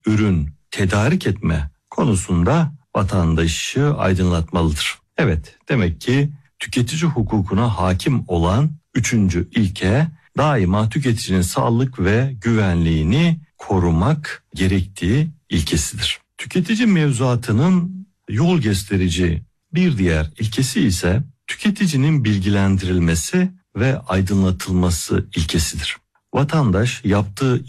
ürün tedarik etme konusunda vatandaşı aydınlatmalıdır. Evet, demek ki tüketici hukukuna hakim olan 3. ilke daima tüketicinin sağlık ve güvenliğini korumak gerektiği ilkesidir. Tüketici mevzuatının yol gösterici bir diğer ilkesi ise tüketicinin bilgilendirilmesi ve aydınlatılması ilkesidir. Vatandaş yaptığı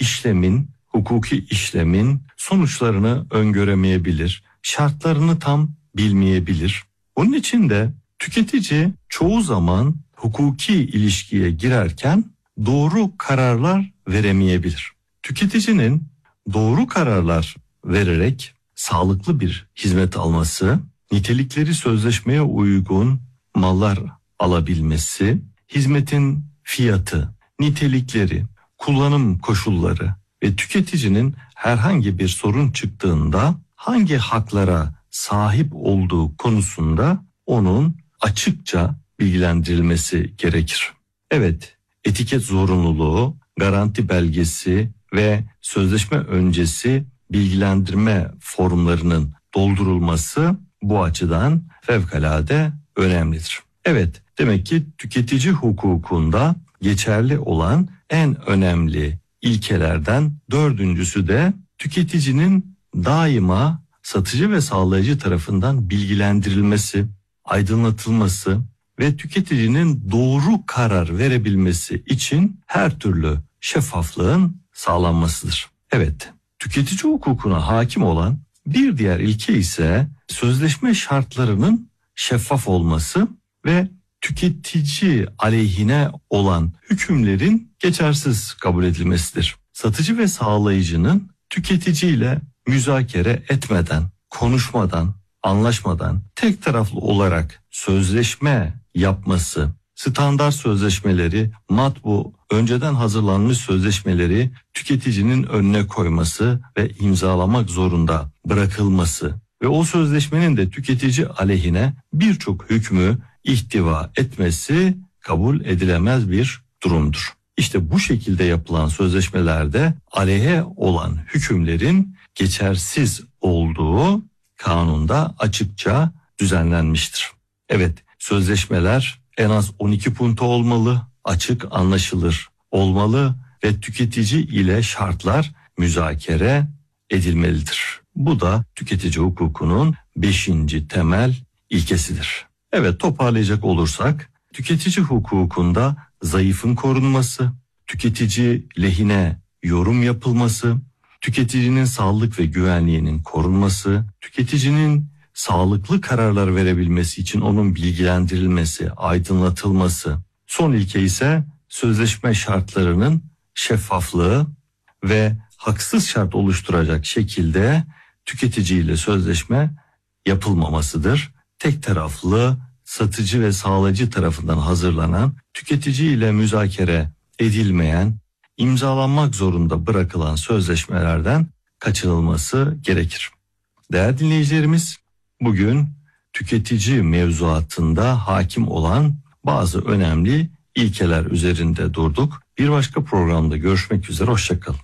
hukuki işlemin sonuçlarını öngöremeyebilir, şartlarını tam bilmeyebilir. Onun için de tüketici çoğu zaman hukuki ilişkiye girerken doğru kararlar veremeyebilir. Tüketicinin doğru kararlar vererek sağlıklı bir hizmet alması, nitelikleri sözleşmeye uygun mallar alabilmesi, hizmetin fiyatı, nitelikleri, kullanım koşulları ve tüketicinin herhangi bir sorun çıktığında hangi haklara sahip olduğu konusunda onun açıkça bilgilendirilmesi gerekir. Evet, etiket zorunluluğu, garanti belgesi ve sözleşme öncesi bilgilendirme formlarının doldurulması bu açıdan fevkalade önemlidir. Evet, demek ki tüketici hukukunda geçerli olan en önemli ilkelerden 4.'sü de tüketicinin daima satıcı ve sağlayıcı tarafından bilgilendirilmesi, aydınlatılması ve tüketicinin doğru karar verebilmesi için her türlü şeffaflığın sağlanmasıdır. Evet, tüketici hukukuna hakim olan bir diğer ilke ise sözleşme şartlarının şeffaf olması ve tüketici aleyhine olan hükümlerin geçersiz kabul edilmesidir. Satıcı ve sağlayıcının tüketiciyle müzakere etmeden, konuşmadan, anlaşmadan tek taraflı olarak sözleşme yapması, standart sözleşmeleri, matbu, önceden hazırlanmış sözleşmeleri tüketicinin önüne koyması ve imzalamak zorunda bırakılması ve o sözleşmenin de tüketici aleyhine birçok hükmü ihtiva etmesi kabul edilemez bir durumdur. İşte bu şekilde yapılan sözleşmelerde aleyhe olan hükümlerin geçersiz olduğu kanunda açıkça düzenlenmiştir. Evet, sözleşmeler en az 12 punto olmalı, açık anlaşılır olmalı ve tüketici ile şartlar müzakere edilmelidir. Bu da tüketici hukukunun 5. temel ilkesidir. Evet, toparlayacak olursak tüketici hukukunda zayıfın korunması, tüketici lehine yorum yapılması, tüketicinin sağlık ve güvenliğinin korunması, tüketicinin sağlıklı kararlar verebilmesi için onun bilgilendirilmesi, aydınlatılması. Son ilke ise sözleşme şartlarının şeffaflığı ve haksız şart oluşturacak şekilde tüketiciyle sözleşme yapılmamasıdır. Tek taraflı satıcı ve sağlayıcı tarafından hazırlanan, tüketici ile müzakere edilmeyen, imzalanmak zorunda bırakılan sözleşmelerden kaçınılması gerekir. Değerli dinleyicilerimiz, bugün tüketici mevzuatında hakim olan bazı önemli ilkeler üzerinde durduk. Bir başka programda görüşmek üzere, hoşça kalın.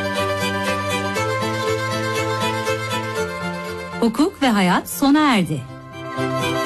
Hukuk ve hayat sona erdi.